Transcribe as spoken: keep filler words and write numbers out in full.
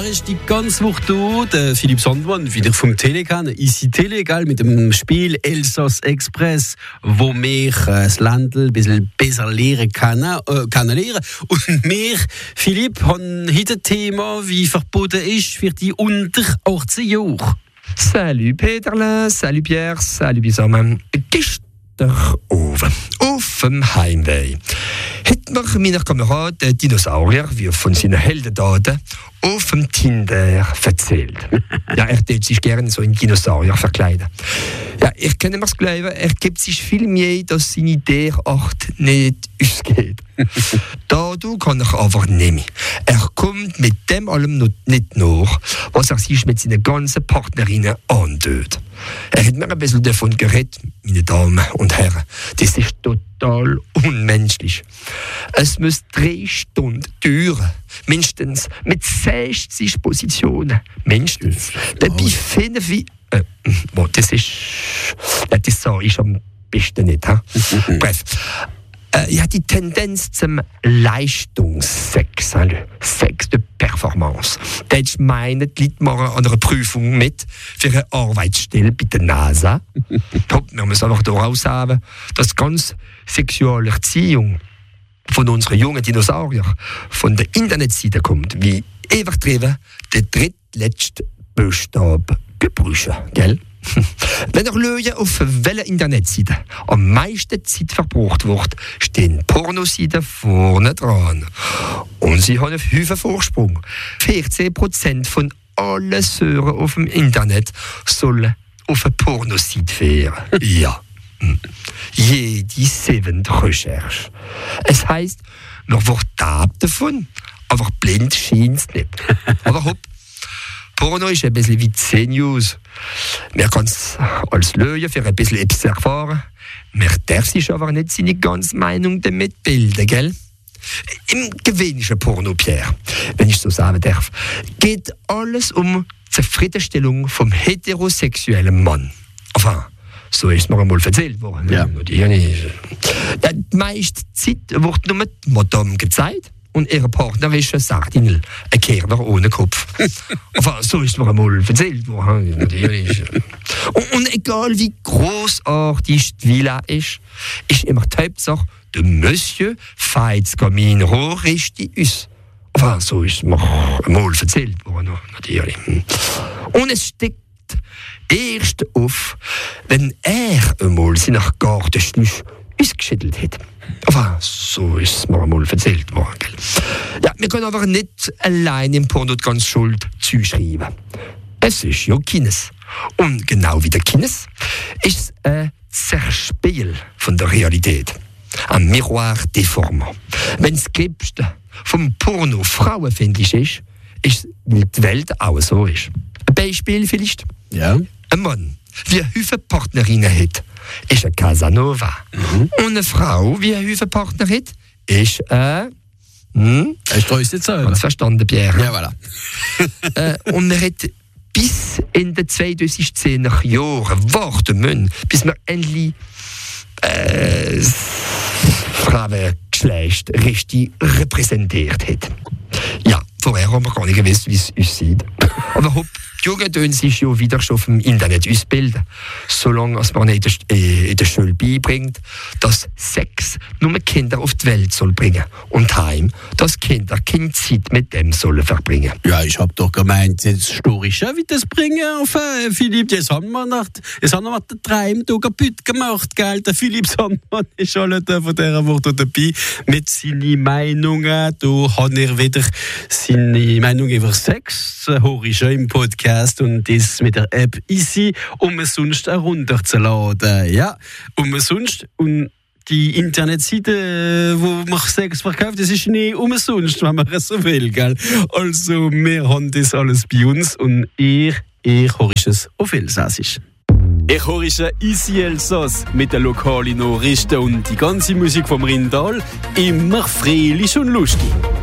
ist die ganze Woche da. Der Philipp Sandmann, wieder vom Telekan, Easy Telegal mit dem Spiel Elsass Express, wo wir das Ländl ein bisschen besser lernen können, äh, kennenlernen. Und wir, Philipp, haben heute ein Thema, wie verboten ist für die unter achtzehn Jahre. Salut Peterle, salut Pierre, salut zusammen. Gestern oben, auf dem Heimweg, hat mir mein Kamerad der Dinosaurier, wie von seinen Heldendaten, auf dem Tinder erzählt. Ja, er tut sich gerne so in Dinosaurier verkleiden. Ja, ich kann mir's glauben, er gibt sich viel mehr, dass seine Tierart nicht ausgeht. Da du kann ich aber nicht. Er kommt mit dem allem noch nicht nach, was er sich mit seinen ganzen Partnerinnen antut. Er hat mir ein bisschen davon geredet, meine Damen und Herren. Das ist total unmenschlich. Es muss drei Stunden dauern. Mindestens mit sechzig Positionen. Mindestens. Dabei finden wir... Äh, das ist... Ja, das sage ich am besten nicht. Bref. Äh, ja, die Tendenz zum Leistungssex, hein, Sex de Performance. Das meinen die Leute machen an einer Prüfung mit für eine Arbeitsstelle bei der NASA. Wir müssen einfach daraus sagen, dass ganz sexuelle Erziehung von unseren jungen Dinosauriern von der Internetseite kommt, wie übertrieben der drittletzte Buchstabe gebrüchen, gell? Wenn ihr schaut, auf welcher Internetseite am meisten Zeit verbraucht wird, stehen Pornoseiten vorne dran. Und sie haben einen Haufen Vorsprung. vierzehn Prozent von allen Sören auf dem Internet sollen auf eine Pornoseite fahren. Ja. Jede siebente Recherche. Es heisst, noch wird taub davon, aber blind scheint es nicht. Aber hopp. Porno ist ein bisschen wie zehn News. Man kann es als Löwe für ein bisschen etwas erfahren. Man darf sich aber nicht seine ganze Meinung damit bilden, gell? Im gewöhnlichen Porno, Pierre, wenn ich so sagen darf, geht alles um Zufriedenstellung vom heterosexuellen Mann. Enfin, so ist mir einmal erzählt worden. Ja. Die meiste Zeit wird nur die Madame gezeigt. Und ihr Partner ist ein Sardinel, ein Kerner ohne Kopf. Enfin, so ist mir einmal erzählt worden. Und, und egal wie grossartig die Villa ist, ist immer die Hauptsache, der Monsieur feiert das Kaminrohr richtig aus. Enfin, so ist mir einmal erzählt worden. Natürlich. Und es steckt erst auf, wenn er einmal seinen Gartenschlüssel ausgeschüttelt hat. Enfin, so ist es mir einmal erzählt worden. Ja, wir können aber nicht allein im Porno die ganze Schuld zuschreiben. Es ist ja Kines. Und genau wie der Kines ist es ein Zerspiel von der Realität. Ein Miroir déformant. Wenn das Gröbste vom Porno frauenfeindlich ist, ist es, weil die Welt auch so ist. Ein Beispiel vielleicht? Ja. Ein Mann, wie viele Partnerinnen hat, ist ein Casanova. Mhm. Und eine Frau, wie eine Partner hat, ist ein... Hm? Hast du uns jetzt sagen? Ganz verstanden, Pierre. Ja, voilà. äh, und man hat bis in den zweitausendzehner Jahren warten müssen, bis man endlich äh, das Frauengeschlecht richtig repräsentiert hat. Ja, vorher haben wir gar nicht gewusst, wie es aussieht. Aber hopp, die Jungen tun sich ja wieder schon auf dem Internet ausbilden. Solange man nicht in der Schule beibringt, dass Sex nur Kinder auf die Welt soll bringen und heim, dass Kinder keine Zeit mit dem sollen verbringen. Ja, ich hab doch gemeint, jetzt historisch wie das bringen auf äh, Philipp. Jetzt haben wir noch, jetzt haben wir den Traum da kaputt gemacht, gell? Der Philipp Sandmann ist alle da von dieser Woche dabei mit seinen Meinungen. Da hat er wieder seine Meinung über Sex, das höre ich schon im Podcast. Und das mit der App Easy, um es sonst herunterzuladen. Ja, um es sonst. Und die Internetseite, wo man Sex verkauft, das ist nicht umsonst, wenn man es so will, gell? Also, wir haben das alles bei uns und ihr, ihr hört es auf Elsassisch. Ich höre Easy Elsass mit den lokalen Nachrichten und die ganze Musik vom Rindal immer fröhlich und lustig.